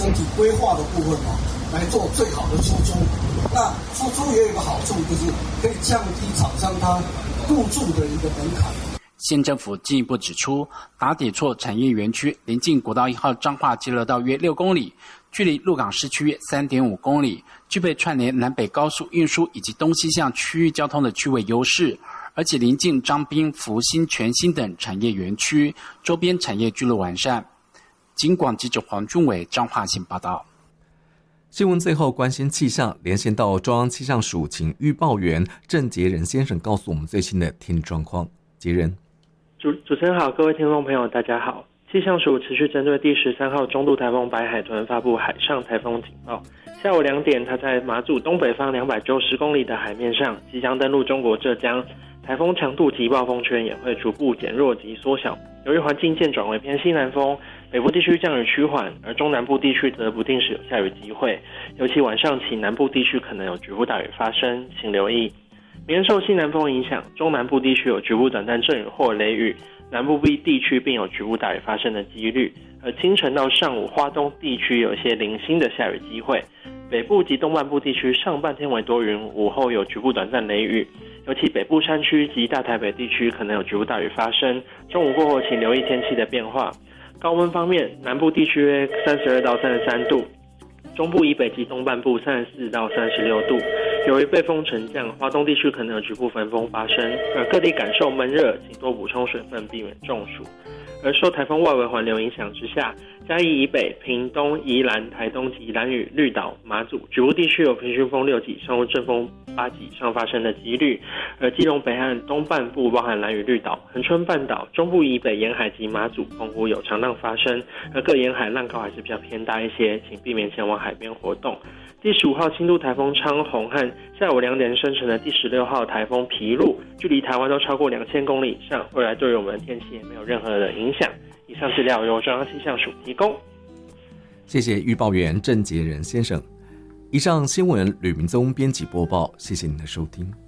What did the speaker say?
整体规划的部分来做最好的输出。那输出也有一个好处，就是可以降低厂商他入驻的一个门槛。 县政府进一步指出，打底厝产业园区临近国道1号彰化交流道约6公里，距离鹿港市区约 3.5 公里，具备串联南北高速运输以及东西向区域交通的区位优势，而且临近彰滨、福兴、全新等产业园区，周边产业聚落完善。警广记者黄俊伟彰化县报道。 新闻最后关心气象，连线到中央气象署，请预报员郑杰仁先生告诉我们最新的天气状况。杰仁。 主持人好，各位听众朋友大家好。气象署持续针对第13号中度台风白海豚发布海上台风警报。下午2点，它在马祖东北方290公里的海面上，即将登陆中国浙江。台风强度及暴风圈也会逐步减弱及缩小。由于环境渐转为偏西南风，北部地区降雨趋缓，而中南部地区则不定时有下雨机会。尤其晚上起，南部地区可能有局部大雨发生，请留意。明天受西南风影响，中南部地区有局部短暂阵雨或雷雨，南部地区并有局部大雨发生的几率。而清晨到上午，花东地区有一些零星的下雨机会。北部及东半部地区上半天为多云，午后有局部短暂雷雨，尤其北部山区及大台北地区可能有局部大雨发生。中午过后，请留意天气的变化。高温方面，南部地区约32到33度，中部以北及东半部34到36度。由于背风沉降，花东地区可能有局部焚风发生，而各地感受闷热，请多补充水分，避免中暑。而受台风外围环流影响之下，嘉义以北、屏东、宜兰、台东及兰屿、绿岛、马祖局部地区有平均风6级以上或阵风8级以上发生的几率。而基隆北岸东半部包含兰屿、绿岛、恒春半岛、中部以北沿海及马祖、澎湖有长浪发生，而各沿海浪高还是比较偏大一些，请避免前往海边活动。第15号轻度台风昌宏和下午2点生成的第16号台风皮鹿，距离台湾都超过2000公里以上，未来对于我们的天气也没有任何的影响。以上资料由中央气象署提供。 谢谢预报员郑杰仁先生。以上新闻吕明宗编辑播报，谢谢您的收听。